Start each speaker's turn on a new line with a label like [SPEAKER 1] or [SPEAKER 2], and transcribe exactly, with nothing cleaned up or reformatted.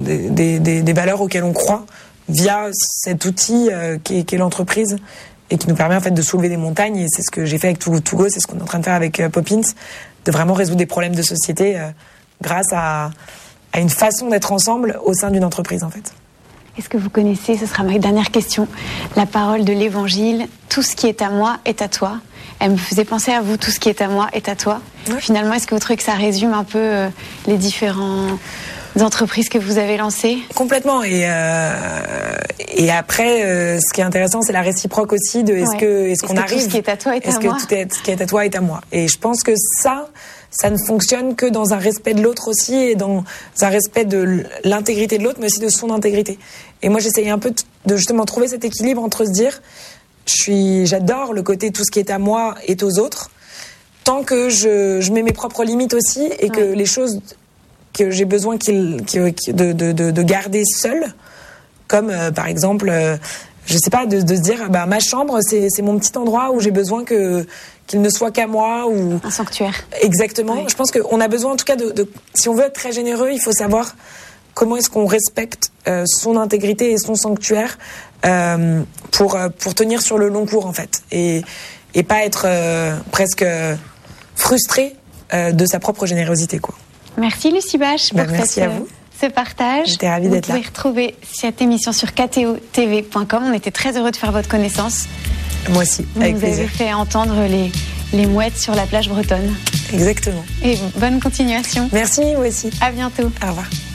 [SPEAKER 1] des, des, des valeurs auxquelles on croit via cet outil euh, qui, est, qui est l'entreprise et qui nous permet en fait de soulever des montagnes. Et c'est ce que j'ai fait avec Too Good To Go, c'est ce qu'on est en train de faire avec euh, Poppins, de vraiment résoudre des problèmes de société euh, grâce à, à une façon d'être ensemble au sein d'une entreprise en fait.
[SPEAKER 2] Est-ce que vous connaissez, ce sera ma dernière question, la parole de l'Évangile, tout ce qui est à moi est à toi? Elle me faisait penser à vous, tout ce qui est à moi est à toi. Ouais. Finalement, est-ce que vous trouvez que ça résume un peu euh, les différentes entreprises que vous avez lancées?
[SPEAKER 1] Complètement. Et, euh, et après, euh, ce qui est intéressant, c'est la réciproque aussi de est-ce ouais. que est-ce, est-ce qu'on que arrive,
[SPEAKER 2] tout ce qui est à toi est
[SPEAKER 1] est-ce
[SPEAKER 2] à
[SPEAKER 1] que
[SPEAKER 2] moi
[SPEAKER 1] tout est, ce qui est à toi est à moi. Et je pense que ça, ça ne fonctionne que dans un respect de l'autre aussi et dans un respect de l'intégrité de l'autre, mais aussi de son intégrité. Et moi, j'essayais un peu de justement trouver cet équilibre entre se dire, je suis, j'adore le côté tout ce qui est à moi est aux autres, tant que je, je mets mes propres limites aussi et ouais. que les choses que j'ai besoin qu'il, qu'il, de, de, de, de garder seules, comme euh, par exemple, euh, je sais pas, de, de se dire, bah ma chambre, c'est, c'est mon petit endroit où j'ai besoin que qu'il ne soit qu'à moi ou
[SPEAKER 2] un sanctuaire.
[SPEAKER 1] Exactement.
[SPEAKER 2] Oui.
[SPEAKER 1] Je pense qu'on a besoin en tout cas de, de, si on veut être très généreux, il faut savoir comment est-ce qu'on respecte euh, son intégrité et son sanctuaire euh, pour euh, pour tenir sur le long cours en fait et et pas être euh, presque frustré euh, de sa propre générosité quoi.
[SPEAKER 2] Merci Lucie Bache pour
[SPEAKER 1] ben, merci
[SPEAKER 2] cette,
[SPEAKER 1] à vous.
[SPEAKER 2] ce partage.
[SPEAKER 1] J'étais ravie
[SPEAKER 2] vous
[SPEAKER 1] d'être là.
[SPEAKER 2] Vous pouvez retrouver cette émission sur k t o t v point com. On était très heureux de faire votre connaissance.
[SPEAKER 1] Moi aussi,
[SPEAKER 2] vous
[SPEAKER 1] avec
[SPEAKER 2] nous
[SPEAKER 1] plaisir.
[SPEAKER 2] Vous avez fait entendre les les mouettes sur la plage bretonne.
[SPEAKER 1] Exactement.
[SPEAKER 2] Et bonne continuation.
[SPEAKER 1] Merci, vous aussi.
[SPEAKER 2] À bientôt.
[SPEAKER 1] Au revoir.